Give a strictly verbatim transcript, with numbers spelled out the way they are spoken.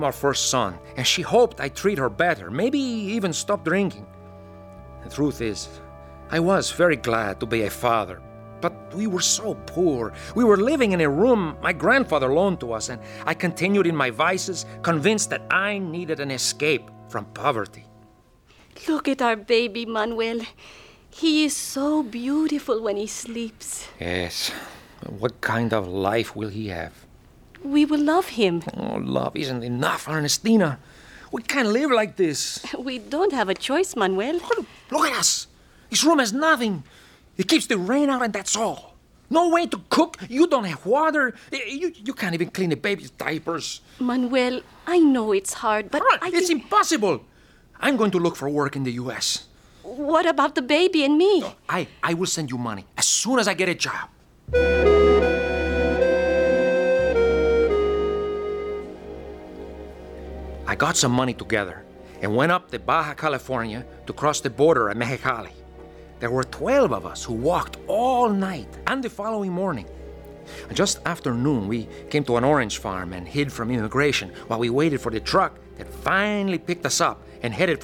our first son, and she hoped I'd treat her better, maybe even stop drinking. The truth is, I was very glad to be a father, but we were so poor. We were living in a room my grandfather loaned to us, and I continued in my vices, convinced that I needed an escape from poverty. Look at our baby, Manuel. He is so beautiful when he sleeps. Yes. What kind of life will he have? We will love him. Oh, love isn't enough, Ernestina. We can't live like this. We don't have a choice, Manuel. Look, look at us. This room has nothing. It keeps the rain out, and that's all. No way to cook. You don't have water. You, you can't even clean the baby's diapers. Manuel, I know it's hard, but I It's think... impossible. I'm going to look for work in the U S. What about the baby and me? I, I will send you money as soon as I get a job. I got some money together and went up to Baja California to cross the border at Mexicali. There were twelve of us who walked all night and the following morning. Just after noon, we came to an orange farm and hid from immigration while we waited for the truck that finally picked us up and headed for